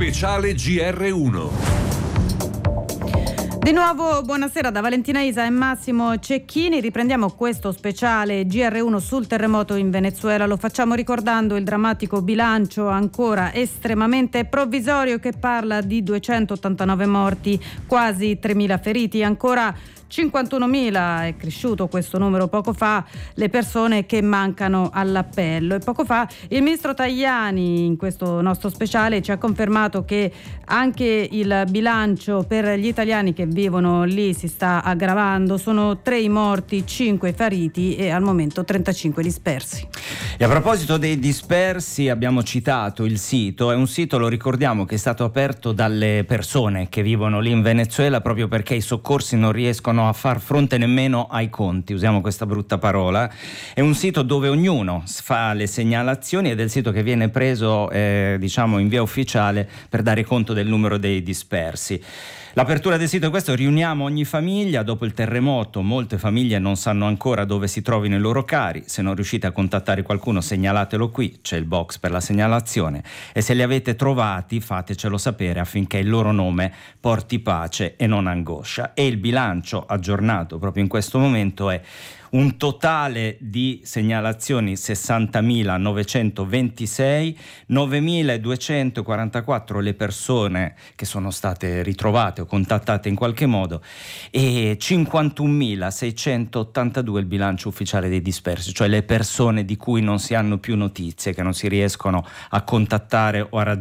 Speciale GR1. Di nuovo buonasera da Valentina Isa e Massimo Cecchini. Riprendiamo questo speciale GR1 sul terremoto in Venezuela. Lo facciamo ricordando il drammatico bilancio ancora estremamente provvisorio che parla di 289 morti, quasi 3.000 feriti, ancora 51.000, è cresciuto questo numero poco fa, le persone che mancano all'appello. E poco fa il ministro Tajani in questo nostro speciale ci ha confermato che anche il bilancio per gli italiani che vivono lì si sta aggravando. Sono 3 i morti, 5 i feriti e al momento 35 dispersi. E a proposito dei dispersi, abbiamo citato il sito, è un sito, lo ricordiamo, che è stato aperto dalle persone che vivono lì in Venezuela proprio perché i soccorsi non riescono a far fronte nemmeno ai conti, usiamo questa brutta parola. È un sito dove ognuno fa le segnalazioni ed è il sito che viene preso in via ufficiale per dare conto del numero dei dispersi. L'apertura del sito è questo: riuniamo ogni famiglia. Dopo il terremoto molte famiglie non sanno ancora dove si trovino i loro cari. Se non riuscite a contattare qualcuno, segnalatelo qui, c'è il box per la segnalazione, e se li avete trovati fatecelo sapere affinché il loro nome porti pace e non angoscia. E il bilancio aggiornato proprio in questo momento è un totale di segnalazioni 60.926, 9.244 le persone che sono state ritrovate o contattate in qualche modo e 51.682 il bilancio ufficiale dei dispersi, cioè le persone di cui non si hanno più notizie, che non si riescono a contattare o a raggiungere.